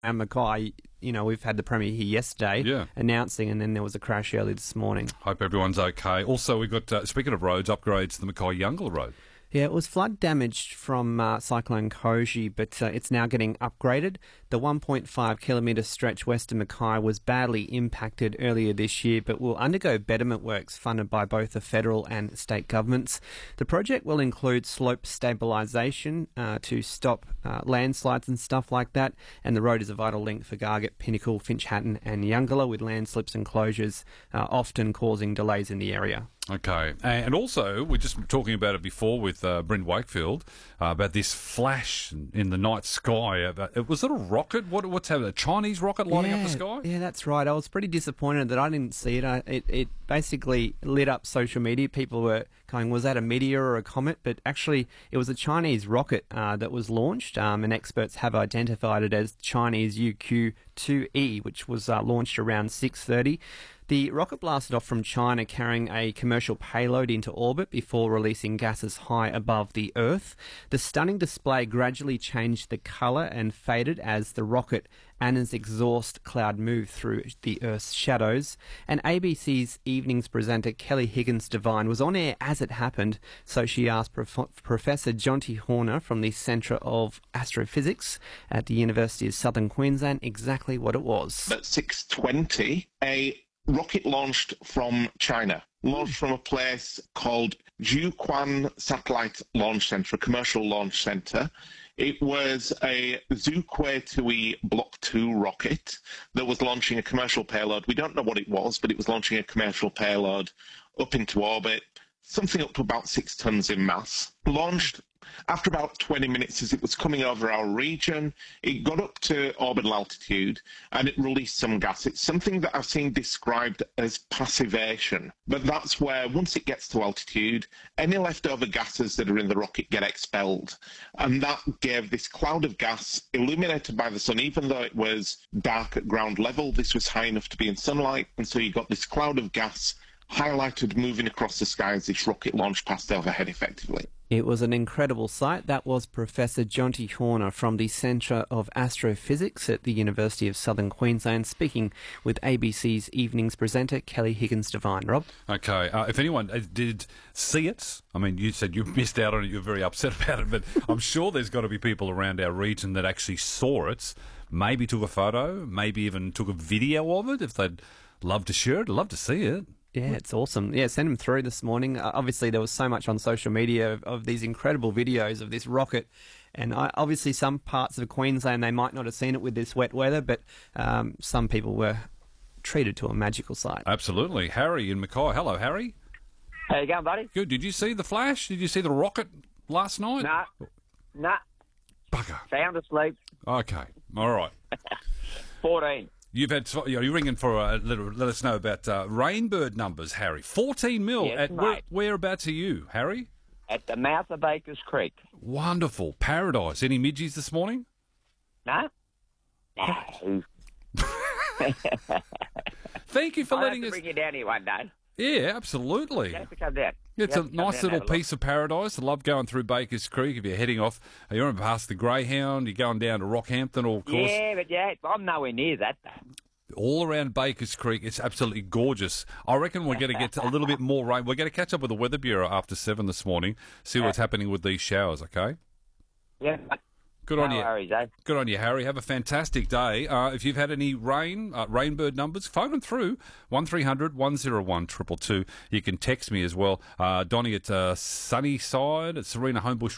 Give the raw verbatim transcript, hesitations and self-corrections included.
and Mackay, you know, we've had the Premier here yesterday Yeah. announcing, and then there was a crash early this morning. Hope everyone's okay. Also, we've got, uh, speaking of roads, upgrades to the Mackay-Youngla Road. Yeah, it was flood damaged from uh, Cyclone Koji, but uh, it's now getting upgraded. The one point five kilometre stretch west of Mackay was badly impacted earlier this year, but will undergo betterment works funded by both the federal and state governments. The project will include slope stabilisation uh, to stop uh, landslides and stuff like that, and the road is a vital link for Gargett, Pinnacle, Finch Hatton and Youngla, with landslips and closures uh, often causing delays in the area. Okay. And also, we're just talking about it before with uh, Bryn Wakefield, uh, about this flash in the night sky. About, was it a rocket? What, what's happening? A Chinese rocket lighting yeah, up the sky? Yeah, that's right. I was pretty disappointed that I didn't see it. I, it. It basically lit up social media. People were going, was that a meteor or a comet? But actually, it was a Chinese rocket uh, that was launched, um, and experts have identified it as Chinese U Q two E, which was uh, launched around six thirty. The rocket blasted off from China carrying a commercial payload into orbit before releasing gases high above the Earth. The stunning display gradually changed the colour and faded as the rocket and its exhaust cloud moved through the Earth's shadows. And A B C's evenings presenter Kelly Higgins-Devine was on air as it happened, so she asked Prof- Professor Jonty Horner from the Centre of Astrophysics at the University of Southern Queensland exactly what it was. At six twenty, a rocket launched from China, launched from a place called Jiuquan Satellite Launch Center, a commercial launch center. It was a Zhuque two E Block two rocket that was launching a commercial payload. We don't know what it was, but it was launching a commercial payload up into orbit, something up to about six tons in mass. Launched after about twenty minutes as it was coming over our region. It got up to orbital altitude and it released some gas. It's something that I've seen described as passivation, but that's where once it gets to altitude, any leftover gases that are in the rocket get expelled. And that gave this cloud of gas illuminated by the sun. Even though it was dark at ground level, this was high enough to be in sunlight, and so you got this cloud of gas highlighted moving across the sky as this rocket launched past overhead effectively. It was an incredible sight. That was Professor Jonty Horner from the Centre of Astrophysics at the University of Southern Queensland, speaking with A B C's evenings presenter Kelly Higgins-Devine. Rob? Okay. Uh, if anyone uh, did see it, I mean, you said you missed out on it, you're very upset about it, but I'm sure there's got to be people around our region that actually saw it, maybe took a photo, maybe even took a video of it. If they'd love to share it, I'd love to see it. Yeah, it's awesome. Yeah, send them through this morning. Uh, obviously, there was so much on social media of, of these incredible videos of this rocket. And I, obviously, some parts of Queensland, they might not have seen it with this wet weather, but um, some people were treated to a magical sight. Absolutely. Harry in Mackay. Hello, Harry. How you going, buddy? Good. Did you see the flash? Did you see the rocket last night? Nah. Nah. Bugger. Sound asleep. Okay. All right. fourteen. You've had, you're ringing for a little, let us know about uh, rainbird numbers, Harry. fourteen mil. Yes, at where, mate. whereabouts are you, Harry? At the mouth of Baker's Creek. Wonderful. Paradise. Any midgies this morning? No? No. Thank you for I'll letting have to us... bring you down here one day. Yeah, absolutely. You have to come down. It's You a have to come nice down little and have a piece of paradise. I love going through Baker's Creek. If you're heading off, you're on past the Greyhound, you're going down to Rockhampton, or of look. course... Yeah, but yeah, I'm nowhere near that, though. All around Baker's Creek, it's absolutely gorgeous. I reckon we're going to get a little bit more rain. We're going to catch up with the Weather Bureau after seven this morning, see what's happening with these showers, okay? Yeah. Good no on you. worries, eh? Good on you, Harry. Have a fantastic day. Uh, if you've had any rain, uh, rainbird numbers, phone them through, one three hundred one oh one two two two. You can text me as well. Uh, Donnie at uh, Sunnyside, at Serena Homebush